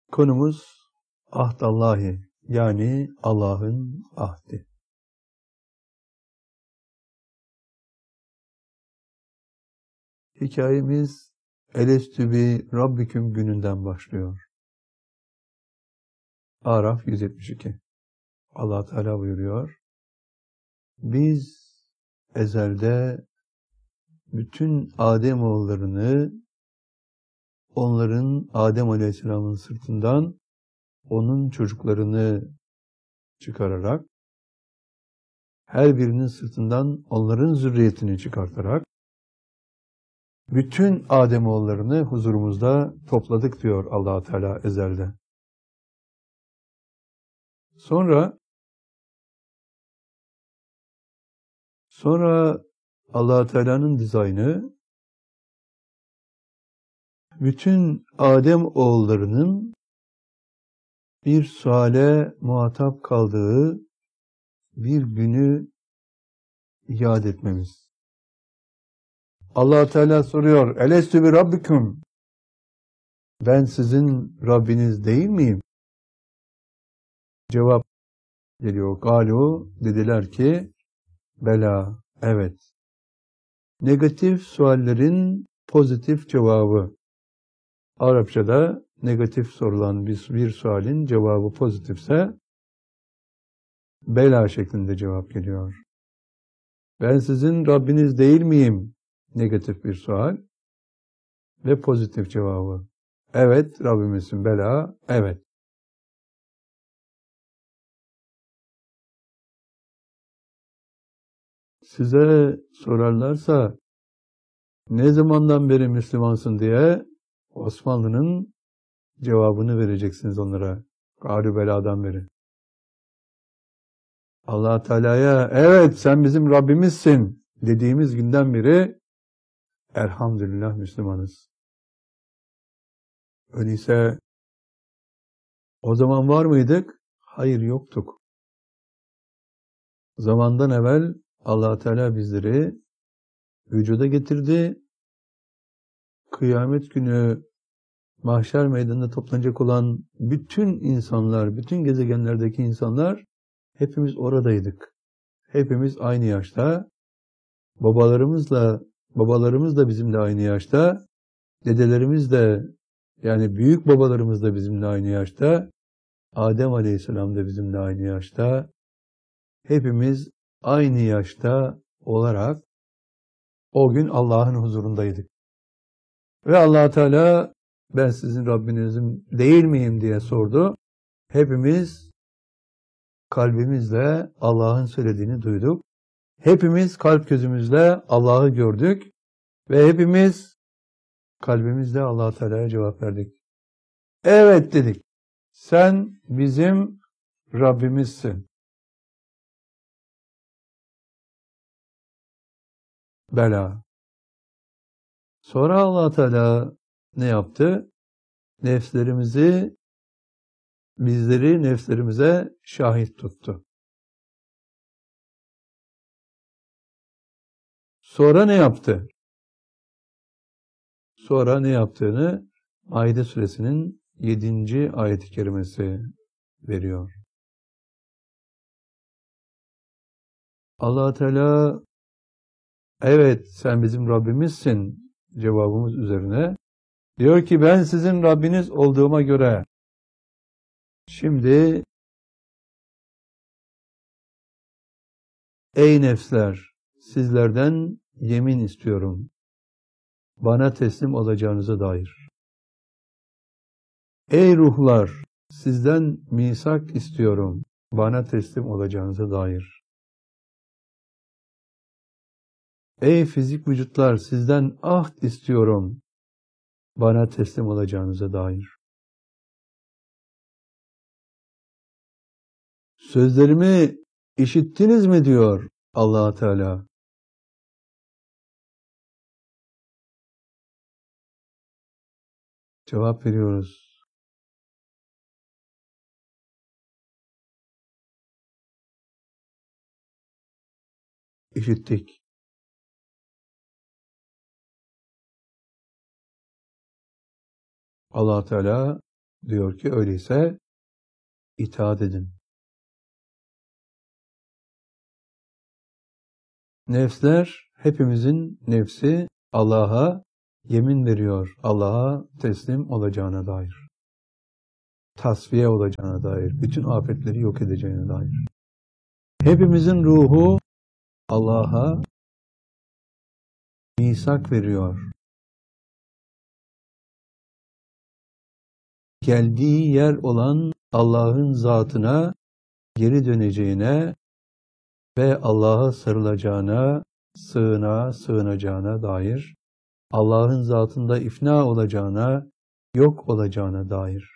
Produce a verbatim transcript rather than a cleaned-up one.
Konumuz ahdallahi, yani Allah'ın ahdi. Hikayemiz Elestü bi Rabbiküm gününden başlıyor. Araf yüz yetmiş iki. Allah Teala buyuruyor: biz ezelde bütün Ademoğullarını onların Adem Aleyhisselam'ın sırtından onun çocuklarını çıkararak, her birinin sırtından onların zürriyetini çıkartarak bütün Ademoğullarını huzurumuzda topladık diyor Allah Teala ezelde. Sonra sonra Allah Teala'nın dizaynı bütün Adem oğullarının bir suale muhatap kaldığı bir günü iade etmemiz. Allah Teala soruyor: Elestü bi Rabbiküm, ben sizin Rabbiniz değil miyim? Cevap geliyor. Galu, dediler ki bela, evet. Negatif suallerin pozitif cevabı. Arapçada negatif sorulan bir, bir sualin cevabı pozitifse bela şeklinde cevap geliyor. Ben sizin Rabbiniz değil miyim? Negatif bir sual ve pozitif cevabı. Evet, Rabbimizsin, bela, evet. Size sorarlarsa ne zamandan beri Müslümansın diye Osmanlı'nın cevabını vereceksiniz onlara. Gâlü beladan beri. Allah Teala'ya evet sen bizim Rabbimizsin dediğimiz günden beri elhamdülillah Müslümanız. Öyleyse o zaman var mıydık? Hayır, yoktuk. Zamandan evvel Allah Teala bizleri vücuda getirdi. Kıyamet günü mahşer meydanında toplanacak olan bütün insanlar, bütün gezegenlerdeki insanlar hepimiz oradaydık. Hepimiz aynı yaşta. Babalarımızla, babalarımız da bizimle aynı yaşta. Dedelerimiz de, yani büyük babalarımız da bizimle aynı yaşta. Adem Aleyhisselam da bizimle aynı yaşta. Hepimiz aynı yaşta olarak o gün Allah'ın huzurundaydık. Ve Allah Teala ben sizin Rabbinizim değil miyim diye sordu. Hepimiz kalbimizle Allah'ın söylediğini duyduk. Hepimiz kalp gözümüzle Allah'ı gördük. Ve hepimiz kalbimizle Allah Teala'ya cevap verdik. Evet dedik. Sen bizim Rabbimizsin. Bela. Sonra Allah Teala ne yaptı? Nefslerimizi, bizleri nefslerimize şahit tuttu. Sonra ne yaptı? Sonra ne yaptığını Maide suresinin yedinci ayet-i kerimesi veriyor. Allah Teala evet sen bizim Rabbimizsin cevabımız üzerine diyor ki ben sizin Rabbiniz olduğuma göre şimdi ey nefsler sizlerden yemin istiyorum bana teslim olacağınıza dair. Ey ruhlar sizden misak istiyorum bana teslim olacağınıza dair. Ey fizik vücutlar sizden ahd istiyorum bana teslim olacağınıza dair. Sözlerimi işittiniz mi diyor Allah Teala. Cevap veriyoruz. İşittik. Allah Teala diyor ki öyleyse itaat edin. Nefsler, hepimizin nefsi Allah'a yemin veriyor. Allah'a teslim olacağına dair. Tasfiye olacağına dair. Bütün afetleri yok edeceğine dair. Hepimizin ruhu Allah'a misak veriyor. Geldiği yer olan Allah'ın zatına geri döneceğine ve Allah'a sarılacağına, sığına, sığınacağına dair, Allah'ın zatında ifna olacağına, yok olacağına dair.